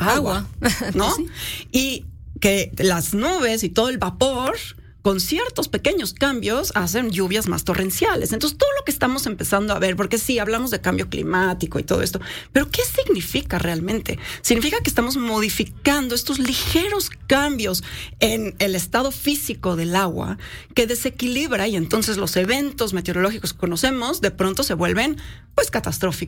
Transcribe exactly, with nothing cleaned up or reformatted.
agua, agua. ¿no? Sí. Y que las nubes y todo el vapor, con ciertos pequeños cambios, hacen lluvias más torrenciales. Entonces, todo lo que estamos empezando a ver, porque sí, hablamos de cambio climático y todo esto, pero ¿qué significa realmente? Significa que estamos modificando estos ligeros cambios en el estado físico del agua que desequilibra, y entonces los eventos meteorológicos que conocemos de pronto se vuelven, pues, catastróficos.